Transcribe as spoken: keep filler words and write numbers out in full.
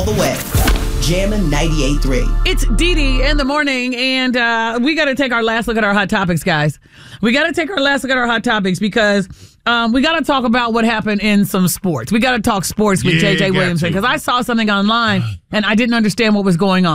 all the way. Jammin' ninety-eight point three. It's Dee Dee in the morning, and uh, we got to take our last look at our hot topics, guys. We got to take our last look at our hot topics because um, we got to talk about what happened in some sports. We got to talk sports with Yeah, J J got Williamson to. because I saw something online and I didn't understand what was going on.